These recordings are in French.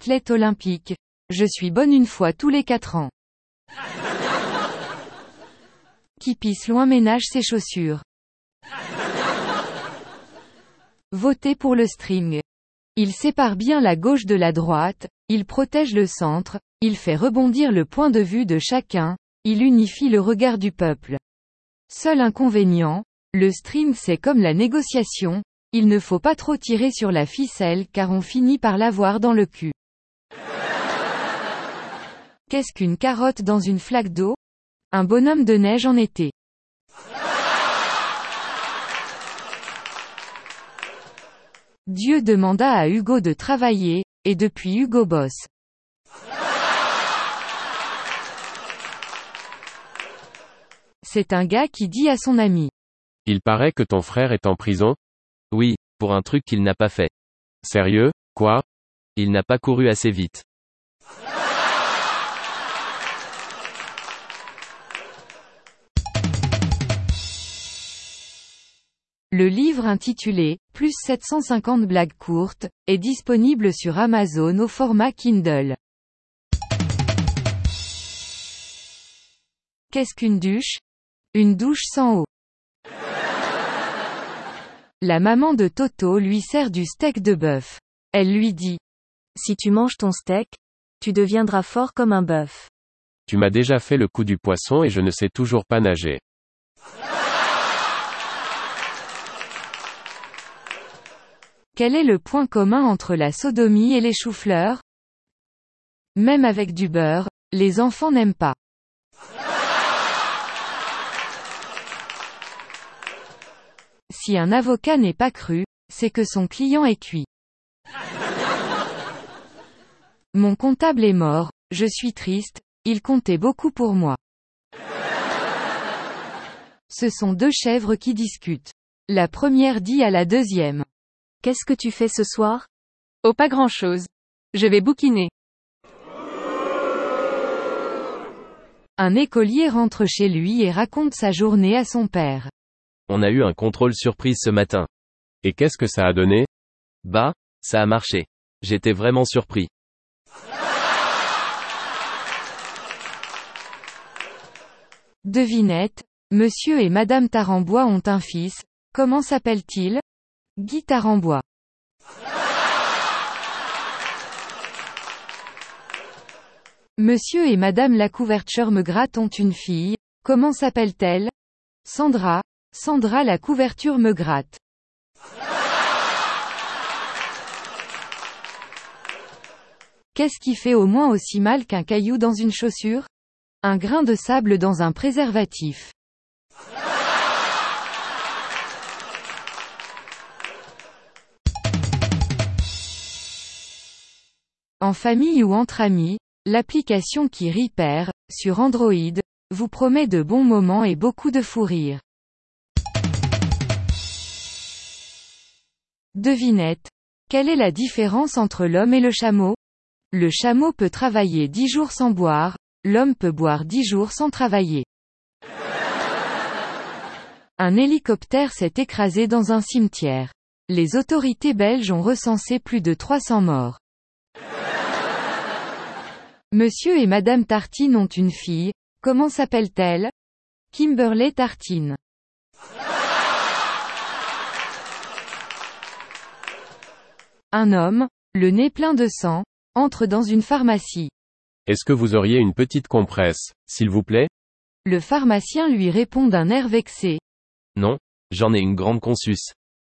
athlète olympique. Je suis bonne une fois tous les 4 ans. Qui pisse loin ménage ses chaussures. Voter pour le string. Il sépare bien la gauche de la droite, il protège le centre, il fait rebondir le point de vue de chacun, il unifie le regard du peuple. Seul inconvénient, le string c'est comme la négociation, il ne faut pas trop tirer sur la ficelle car on finit par l'avoir dans le cul. Qu'est-ce qu'une carotte dans une flaque d'eau? Un bonhomme de neige en été. Dieu demanda à Hugo de travailler, et depuis Hugo bosse. C'est un gars qui dit à son ami. Il paraît que ton frère est en prison? Oui, pour un truc qu'il n'a pas fait. Sérieux, quoi? Il n'a pas couru assez vite. Le livre intitulé « Plus 750 blagues courtes » est disponible sur Amazon au format Kindle. Qu'est-ce qu'une douche? Une douche sans eau. La maman de Toto lui sert du steak de bœuf. Elle lui dit: Si tu manges ton steak, tu deviendras fort comme un bœuf. Tu m'as déjà fait le coup du poisson et je ne sais toujours pas nager. Quel est le point commun entre la sodomie et les choux-fleurs? Même avec du beurre, les enfants n'aiment pas. Si un avocat n'est pas cru, c'est que son client est cuit. Mon comptable est mort, je suis triste, il comptait beaucoup pour moi. Ce sont deux chèvres qui discutent. La première dit à la deuxième: Qu'est-ce que tu fais ce soir? Oh, pas grand-chose. Je vais bouquiner. Un écolier rentre chez lui et raconte sa journée à son père. On a eu un contrôle surprise ce matin. Et qu'est-ce que ça a donné? Bah, ça a marché. J'étais vraiment surpris. Devinette, Monsieur et Madame Tarambois ont un fils, comment s'appelle-t-il? Guy Tarambois. Monsieur et Madame la couverture me gratte ont une fille, comment s'appelle-t-elle? Sandra, Sandra la couverture me gratte. Qu'est-ce qui fait au moins aussi mal qu'un caillou dans une chaussure? Un grain de sable dans un préservatif. En famille ou entre amis, l'application qui rit perd, sur Android, vous promet de bons moments et beaucoup de fou rire. Devinette. Quelle est la différence entre l'homme et le chameau? Le chameau peut travailler 10 jours sans boire, l'homme peut boire 10 jours sans travailler. Un hélicoptère s'est écrasé dans un cimetière. Les autorités belges ont recensé plus de 300 morts. Monsieur et Madame Tartine ont une fille, comment s'appelle-t-elle? Kimberley Tartine. Un homme, le nez plein de sang, entre dans une pharmacie. Est-ce que vous auriez une petite compresse, s'il vous plaît? Le pharmacien lui répond d'un air vexé. Non, j'en ai une grande consus.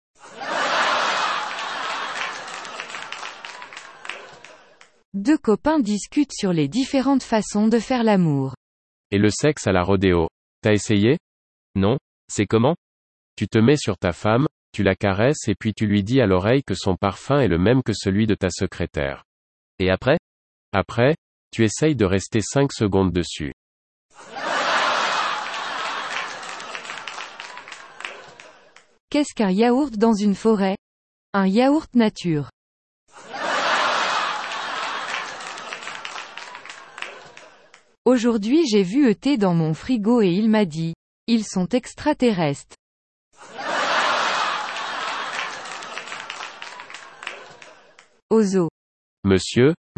Deux copains discutent sur les différentes façons de faire l'amour. Et le sexe à la rodéo? T'as essayé? Non, c'est comment? Tu te mets sur ta femme, tu la caresses et puis tu lui dis à l'oreille que son parfum est le même que celui de ta secrétaire. Et après? Après, tu essayes de rester 5 secondes dessus. Qu'est-ce qu'un yaourt dans une forêt? Un yaourt nature. Aujourd'hui j'ai vu ET dans mon frigo et il m'a dit: ils sont extraterrestres. Au zoo. Monsieur,